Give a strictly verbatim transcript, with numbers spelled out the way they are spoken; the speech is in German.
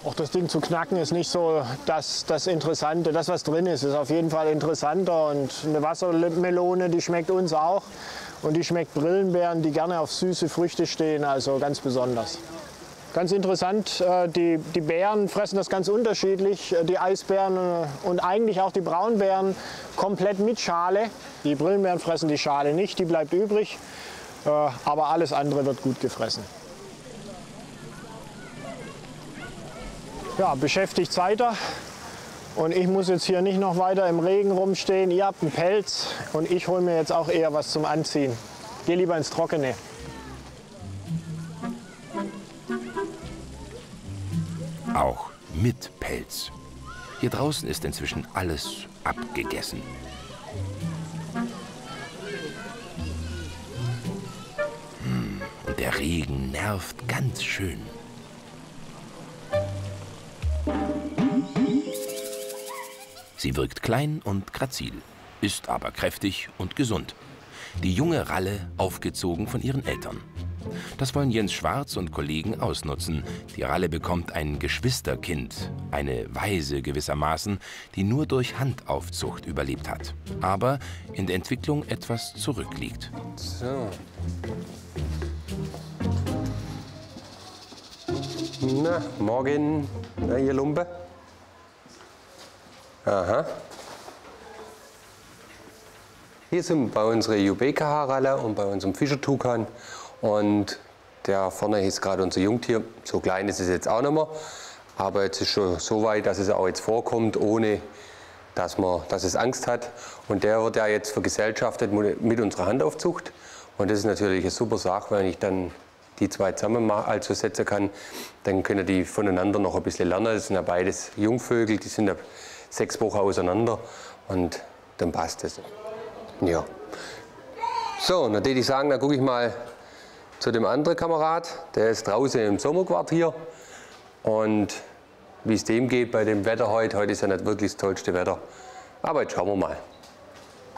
Auch das Ding zu knacken ist nicht so das, das Interessante. Das, was drin ist, ist auf jeden Fall interessanter. Und eine Wassermelone, die schmeckt uns auch. Und die schmeckt Brillenbeeren, die gerne auf süße Früchte stehen, also ganz besonders. Ganz interessant, die, die Beeren fressen das ganz unterschiedlich. Die Eisbären und eigentlich auch die Braunbären komplett mit Schale. Die Brillenbeeren fressen die Schale nicht, die bleibt übrig. Aber alles andere wird gut gefressen. Ja, beschäftigt weiter. Und ich muss jetzt hier nicht noch weiter im Regen rumstehen. Ihr habt einen Pelz und ich hole mir jetzt auch eher was zum Anziehen. Geh lieber ins Trockene. Auch mit Pelz. Hier draußen ist inzwischen alles abgegessen. Hm, und der Regen nervt ganz schön. Sie wirkt klein und grazil, ist aber kräftig und gesund. Die junge Ralle aufgezogen von ihren Eltern. Das wollen Jens Schwarz und Kollegen ausnutzen. Die Ralle bekommt ein Geschwisterkind, eine Waise gewissermaßen, die nur durch Handaufzucht überlebt hat, aber in der Entwicklung etwas zurückliegt. So. Na, morgen, na, ihr Lumpe. Aha. Hier sind bei unserer Jubeka-Ralle und bei unserem Fischertukan. Und der vorne ist gerade unser Jungtier. So klein ist es jetzt auch nicht mehr. Aber jetzt ist schon so weit, dass es auch jetzt vorkommt, ohne dass, man, dass es Angst hat. Und der wird ja jetzt vergesellschaftet mit unserer Handaufzucht. Und das ist natürlich eine super Sache, wenn ich dann die zwei zusammen also setzen kann. Dann können die voneinander noch ein bisschen lernen. Das sind ja beides Jungvögel, die sind ja sechs Wochen auseinander. Und dann passt es. Ja. So, dann würde ich sagen, dann gucke ich mal zu dem anderen Kamerad. Der ist draußen im Sommerquartier. Und wie es dem geht bei dem Wetter heute, heute ist ja nicht wirklich das tollste Wetter. Aber jetzt schauen wir mal.